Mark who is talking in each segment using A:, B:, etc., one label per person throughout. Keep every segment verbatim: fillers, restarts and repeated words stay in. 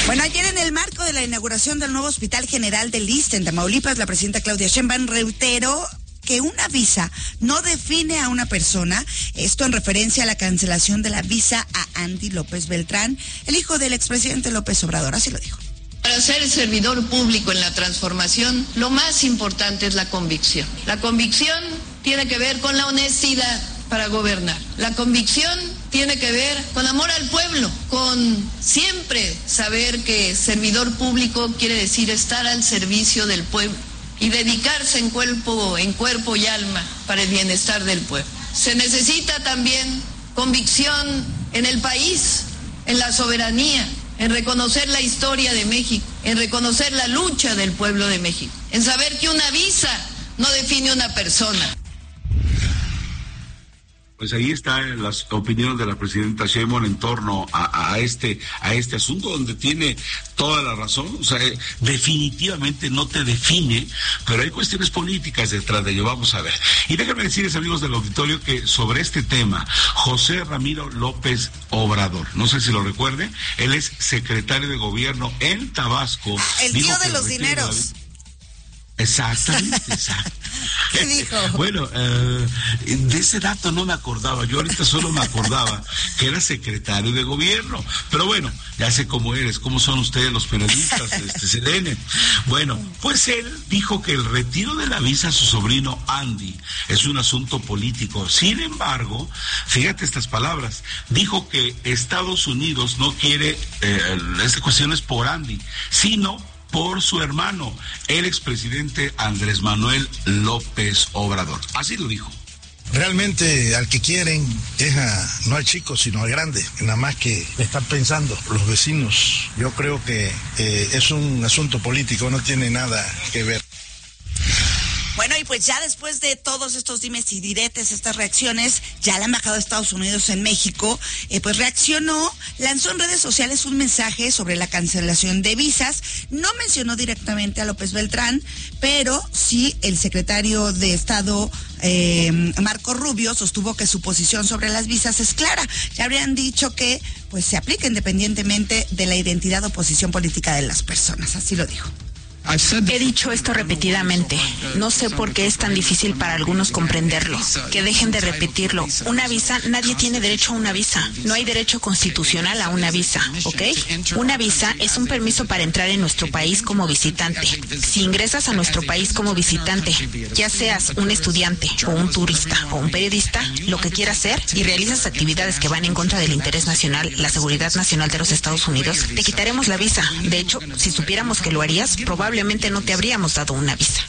A: Bueno, ayer en el marco de la inauguración del nuevo Hospital General del Issste en Tamaulipas, la presidenta Claudia Sheinbaum reiteró que una visa no define a una persona, esto en referencia a la cancelación de la visa a Andy López Beltrán, el hijo del expresidente López Obrador, así lo dijo.
B: Para ser servidor público en la transformación, lo más importante es la convicción. La convicción tiene que ver con la honestidad para gobernar. La convicción tiene que ver con amor al pueblo, con siempre saber que servidor público quiere decir estar al servicio del pueblo y dedicarse en cuerpo, en cuerpo y alma para el bienestar del pueblo. Se necesita también convicción en el país, en la soberanía, en reconocer la historia de México, en reconocer la lucha del pueblo de México, en saber que una visa no define una persona.
C: Pues ahí están las opiniones de la presidenta Sheinbaum en torno a, a este a este asunto, donde tiene toda la razón. O sea, eh, definitivamente no te define, pero hay cuestiones políticas detrás de ello. Vamos a ver. Y déjenme decirles, amigos del auditorio, que sobre este tema, José Ramiro López Obrador, no sé si lo recuerde, él es secretario de gobierno en Tabasco.
A: El tío de los dineros.
C: Exactamente, exacto.
A: ¿Qué dijo?
C: Bueno, eh, de ese dato no me acordaba, yo ahorita solo me acordaba que era secretario de gobierno, pero bueno, ya sé cómo eres, cómo son ustedes los periodistas, este Selene. Bueno, pues él dijo que el retiro de la visa a su sobrino Andy es un asunto político. Sin embargo, fíjate estas palabras, dijo que Estados Unidos no quiere eh, estas cuestiones por Andy, sino por su hermano, el expresidente Andrés Manuel López Obrador. Así lo dijo.
D: Realmente al que quieren es a, no al chico, sino al grande, nada más que están pensando los vecinos. Yo creo que eh, es un asunto político, no tiene nada que ver.
A: Bueno, y pues ya después de todos estos dimes y diretes, estas reacciones, ya la embajada de Estados Unidos en México, eh, pues reaccionó, lanzó en redes sociales un mensaje sobre la cancelación de visas. No mencionó directamente a López Beltrán, pero sí el secretario de Estado, eh, Marco Rubio, sostuvo que su posición sobre las visas es clara. Ya habrían dicho que pues se aplica independientemente de la identidad o posición política de las personas. Así lo dijo.
E: He dicho esto repetidamente. No sé por qué es tan difícil para algunos comprenderlo. Que dejen de repetirlo. Una visa, nadie tiene derecho a una visa. No hay derecho constitucional a una visa, ¿ok? Una visa es un permiso para entrar en nuestro país como visitante. Si ingresas a nuestro país como visitante, ya seas un estudiante o un turista o un periodista, lo que quieras hacer, y realizas actividades que van en contra del interés nacional, la seguridad nacional de los Estados Unidos, te quitaremos la visa. De hecho, si supiéramos que lo harías, probablemente Probablemente no te habríamos dado una visa.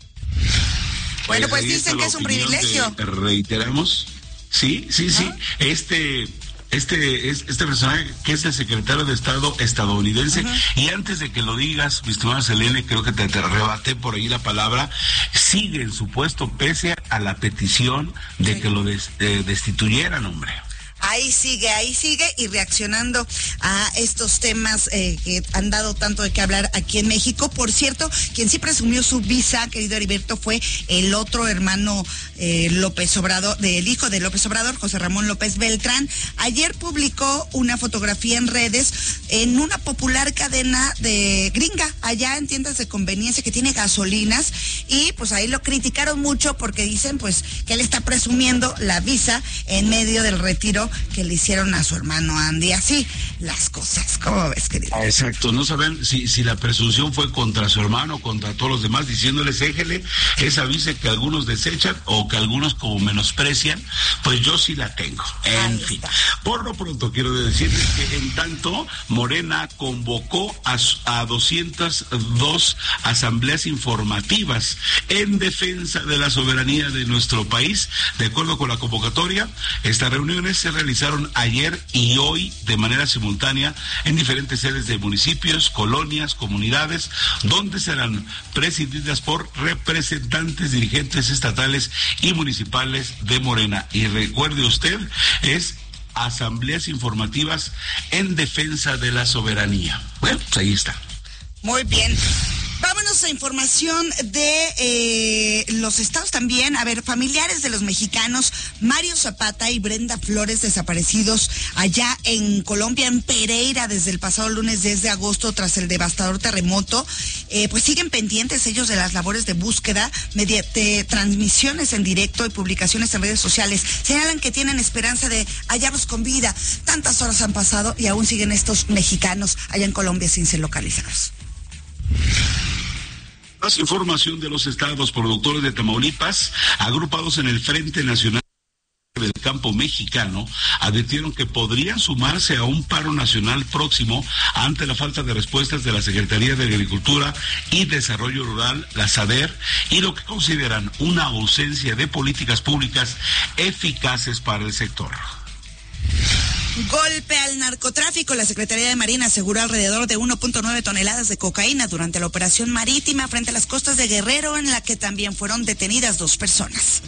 A: Bueno, pues dicen que es un privilegio.
C: De, reiteramos, sí, sí, sí. ¿Ah? Este, este, este personaje que es el secretario de Estado estadounidense, uh-huh. Y antes de que lo digas, mi estimada Selene, creo que te, te arrebaté por ahí la palabra, sigue en su puesto pese a la petición de sí. que lo des, eh, destituyeran, hombre.
A: Ahí sigue, ahí sigue y reaccionando a estos temas eh, que han dado tanto de qué hablar aquí en México. Por cierto, quien sí presumió su visa, querido Heriberto, fue el otro hermano eh, López Obrador, del hijo de López Obrador, José Ramón López Beltrán. Ayer publicó una fotografía en redes en una popular cadena de gringa, allá en tiendas de conveniencia que tiene gasolinas, y pues ahí lo criticaron mucho porque dicen pues que él está presumiendo la visa en medio del retiro que le hicieron a su hermano Andy. Así las cosas, ¿cómo ves, querido?
C: Exacto, no saben si, si la presunción fue contra su hermano, contra todos los demás, diciéndoles, éjele, esa visa que algunos desechan o que algunos como menosprecian, pues yo sí la tengo. En fin, está. Por lo pronto quiero decirles que en tanto Morena convocó a, a doscientas dos asambleas informativas en defensa de la soberanía de nuestro país. De acuerdo con la convocatoria, estas reuniones se realizaron ayer y hoy de manera simultánea en diferentes sedes de municipios, colonias, comunidades, donde serán presididas por representantes, dirigentes estatales y municipales de Morena. Y recuerde usted, es asambleas informativas en defensa de la soberanía. Bueno, pues ahí está.
A: Muy bien. Vámonos vámonos a información de eh, los estados también. A ver, familiares de los mexicanos Mario Zapata y Brenda Flores, desaparecidos allá en Colombia, en Pereira, desde el pasado lunes diez de agosto, tras el devastador terremoto, eh, pues siguen pendientes ellos de las labores de búsqueda mediante transmisiones en directo y publicaciones en redes sociales. Señalan que tienen esperanza de hallarlos con vida. Tantas horas han pasado y aún siguen estos mexicanos allá en Colombia sin ser localizados.
C: Más información de los estados productores de Tamaulipas, agrupados en el Frente Nacional del Campo Mexicano, advirtieron que podrían sumarse a un paro nacional próximo ante la falta de respuestas de la Secretaría de Agricultura y Desarrollo Rural, la SADER, y lo que consideran una ausencia de políticas públicas eficaces para el sector.
A: Golpe al narcotráfico. La Secretaría de Marina aseguró alrededor de uno punto nueve toneladas de cocaína durante la operación marítima frente a las costas de Guerrero, en la que también fueron detenidas dos personas.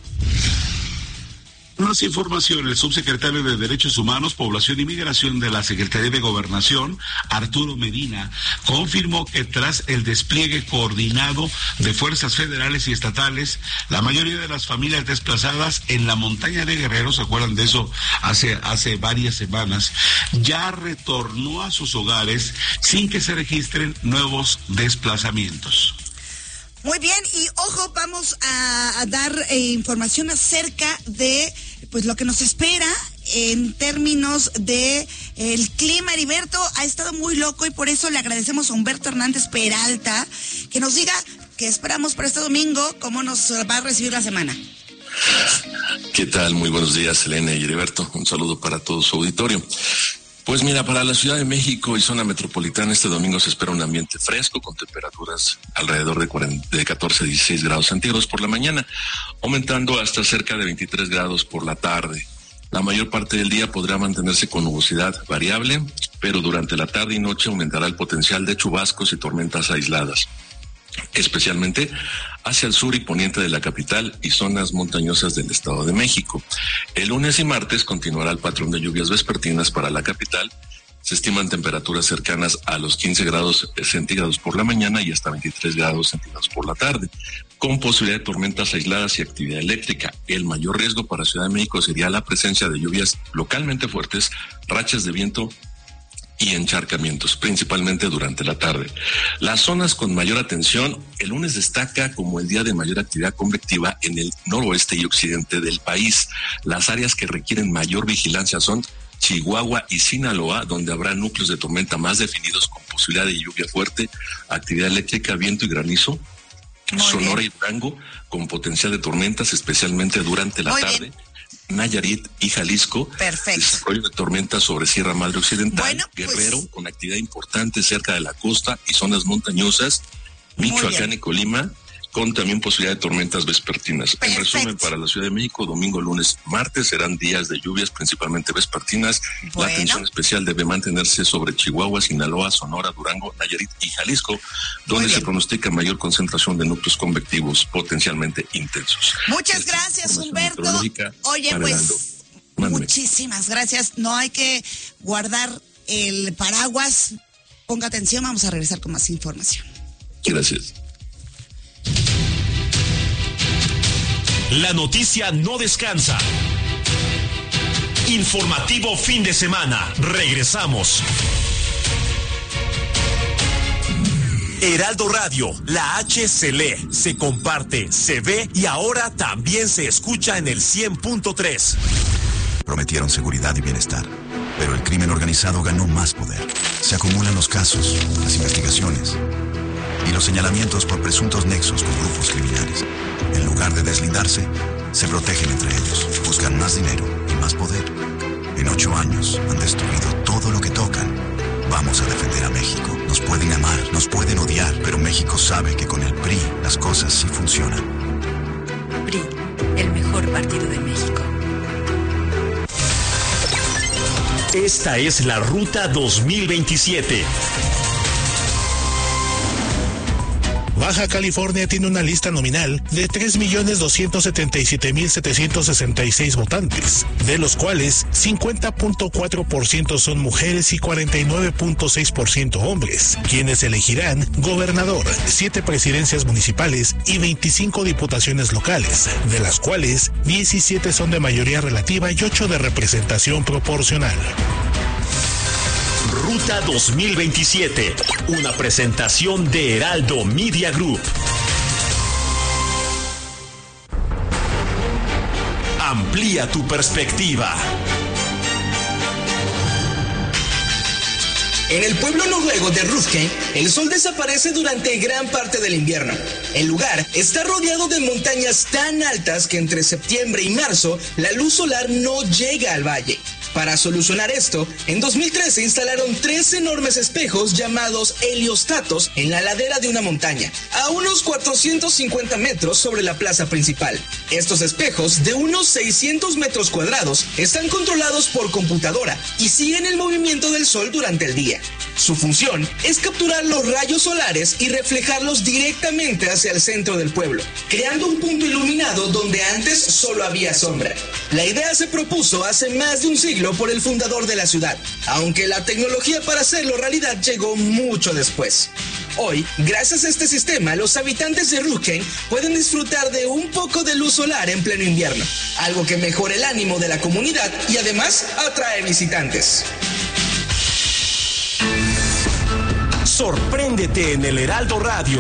C: Más información, el subsecretario de Derechos Humanos, Población y Migración de la Secretaría de Gobernación, Arturo Medina, confirmó que tras el despliegue coordinado de fuerzas federales y estatales, la mayoría de las familias desplazadas en la montaña de Guerrero, ¿se acuerdan de eso? Hace, hace varias semanas, ya retornó a sus hogares sin que se registren nuevos desplazamientos.
A: Muy bien, y ojo, vamos a, a dar eh, información acerca de pues lo que nos espera en términos de el clima. Heriberto ha estado muy loco y por eso le agradecemos a Humberto Hernández Peralta que nos diga qué esperamos para este domingo, cómo nos va a recibir la semana.
F: ¿Qué tal? Muy buenos días, Selena y Heriberto. Un saludo para todo su auditorio. Pues mira, para la Ciudad de México y zona metropolitana este domingo se espera un ambiente fresco con temperaturas alrededor de, cuarenta, de catorce a dieciséis grados centígrados por la mañana, aumentando hasta cerca de veintitrés grados por la tarde. La mayor parte del día podrá mantenerse con nubosidad variable, pero durante la tarde y noche aumentará el potencial de chubascos y tormentas aisladas, especialmente hacia el sur y poniente de la capital y zonas montañosas del Estado de México. El lunes y martes continuará el patrón de lluvias vespertinas para la capital. Se estiman temperaturas cercanas a los quince grados centígrados por la mañana y hasta veintitrés grados centígrados por la tarde, con posibilidad de tormentas aisladas y actividad eléctrica. El mayor riesgo para Ciudad de México sería la presencia de lluvias localmente fuertes, rachas de viento y encharcamientos, principalmente durante la tarde. Las zonas con mayor atención, el lunes destaca como el día de mayor actividad convectiva en el noroeste y occidente del país. Las áreas que requieren mayor vigilancia son Chihuahua y Sinaloa, donde habrá núcleos de tormenta más definidos con posibilidad de lluvia fuerte, actividad eléctrica, viento y granizo. Muy Sonora bien. Y Durango, con potencial de tormentas, especialmente durante la Muy tarde. Bien. Nayarit y Jalisco.
A: Perfecto.
F: Desarrollo de tormentas sobre Sierra Madre Occidental, bueno, Guerrero, pues, con actividad importante cerca de la costa y zonas montañosas, Michoacán y Colima, con también posibilidad de tormentas vespertinas. Perfecto. En resumen, para la Ciudad de México, domingo, lunes, martes serán días de lluvias, principalmente vespertinas. Bueno. La atención especial debe mantenerse sobre Chihuahua, Sinaloa, Sonora, Durango, Nayarit y Jalisco, donde se pronostica mayor concentración de núcleos convectivos potencialmente intensos.
A: Muchas Esta gracias, Humberto. Oye, pues, muchísimas gracias. No hay que guardar el paraguas. Ponga atención, vamos a regresar con más información.
F: Gracias.
G: La noticia no descansa. Informativo fin de semana. Regresamos. Heraldo Radio, la H se lee, se comparte, se ve y ahora también se escucha en el cien punto tres.
H: Prometieron seguridad y bienestar, pero el crimen organizado ganó más poder. Se acumulan los casos, las investigaciones y los señalamientos por presuntos nexos con grupos criminales. En lugar de deslindarse, se protegen entre ellos, buscan más dinero y más poder. En ocho años han destruido todo lo que tocan. Vamos a defender a México. Nos pueden amar, nos pueden odiar, pero México sabe que con el P R I las cosas sí funcionan.
I: P R I, el mejor partido de México.
G: Esta es la Ruta dos mil veintisiete.
J: Baja California tiene una lista nominal de tres millones doscientos setenta y siete mil setecientos sesenta y seis votantes, de los cuales cincuenta punto cuatro por ciento son mujeres y cuarenta y nueve punto seis por ciento hombres, quienes elegirán gobernador, siete presidencias municipales y veinticinco diputaciones locales, de las cuales diecisiete son de mayoría relativa y ocho de representación proporcional.
G: Ruta dos mil veintisiete, una presentación de Heraldo Media Group. Amplía tu perspectiva.
K: En el pueblo noruego de Rufgen, el sol desaparece durante gran parte del invierno. El lugar está rodeado de montañas tan altas que entre septiembre y marzo la luz solar no llega al valle. Para solucionar esto, en dos mil trece instalaron tres enormes espejos llamados heliostatos en la ladera de una montaña, a unos cuatrocientos cincuenta metros sobre la plaza principal. Estos espejos, de unos seiscientos metros cuadrados, están controlados por computadora y siguen el movimiento del sol durante el día. Su función es capturar los rayos solares y reflejarlos directamente hacia el centro del pueblo, creando un punto iluminado donde antes solo había sombra. La idea se propuso hace más de un siglo por el fundador de la ciudad, aunque la tecnología para hacerlo realidad llegó mucho después. Hoy, gracias a este sistema, los habitantes de Rufgen pueden disfrutar de un poco de luz solar en pleno invierno, algo que mejora el ánimo de la comunidad y además atrae visitantes.
G: Sorpréndete en el Heraldo Radio.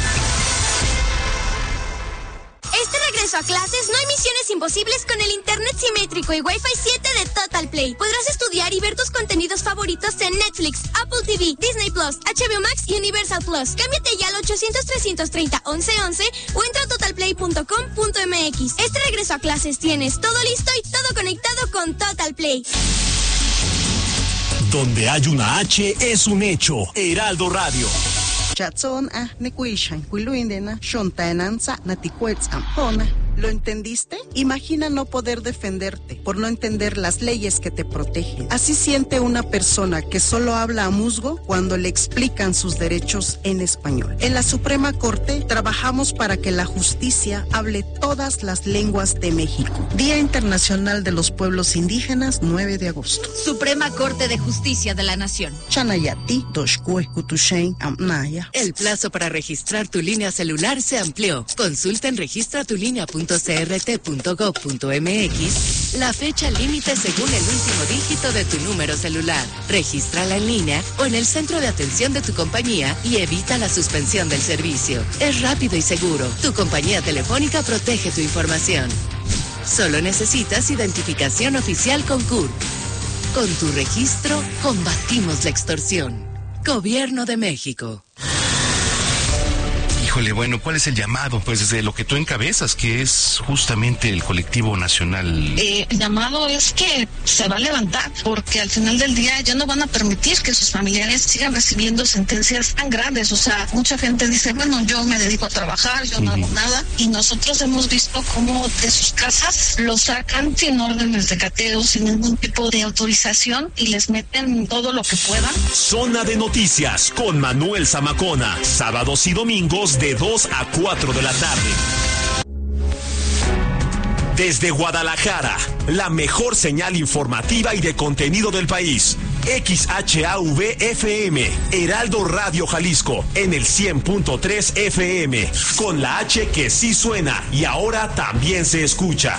L: Este regreso a clases no hay misiones imposibles con el internet simétrico y Wi-Fi siete de Total Play. Podrás estudiar y ver tus contenidos favoritos en Netflix, Apple T V, Disney Plus, H B O Max y Universal Plus. Cámbiate ya al ochocientos, trescientos treinta, once once o entra a total play punto com punto m x. Este regreso a clases tienes todo listo y todo conectado con Total Play.
G: Donde hay una H es un hecho. Heraldo Radio.
M: ¿Lo entendiste? Imagina no poder defenderte por no entender las leyes que te protegen. Así siente una persona que solo habla a musgo cuando le explican sus derechos en español. En la Suprema Corte trabajamos para que la justicia hable todas las lenguas de México. Día Internacional de los Pueblos Indígenas, nueve de agosto.
N: Suprema Corte de Justicia de la Nación.
M: Chanayati, Doshkue, Kutushen, Amnaya.
I: El plazo para registrar tu línea celular se amplió. Consulta en registra tu línea punto c r t punto gov punto m x la fecha límite según el último dígito de tu número celular. Regístrala en línea o en el centro de atención de tu compañía y evita la suspensión del servicio. Es rápido y seguro. Tu compañía telefónica protege tu información. Solo necesitas identificación oficial con C U R. Con tu registro, combatimos la extorsión. Gobierno de México.
O: Híjole, bueno, ¿cuál es el llamado? Pues desde lo que tú encabezas, que es justamente el colectivo nacional.
P: Eh, el llamado es que se va a levantar, porque al final del día ya no van a permitir que sus familiares sigan recibiendo sentencias tan grandes. O sea, mucha gente dice, bueno, yo me dedico a trabajar, yo no uh-huh. hago nada, y nosotros hemos visto cómo de sus casas los sacan sin órdenes de cateo, sin ningún tipo de autorización, y les meten todo lo que puedan.
G: Zona de Noticias con Manuel Zamacona, sábados y domingos de dos a cuatro de la tarde. Desde Guadalajara, la mejor señal informativa y de contenido del país. X H A V F M, Heraldo Radio Jalisco, en el cien punto tres F M, con la H que sí suena y ahora también se escucha.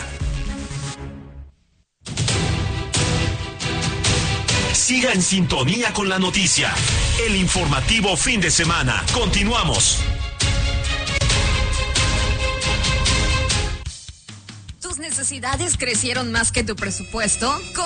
G: Siga en sintonía con la noticia. El informativo fin de semana. Continuamos.
N: ¿Tus necesidades crecieron más que tu presupuesto?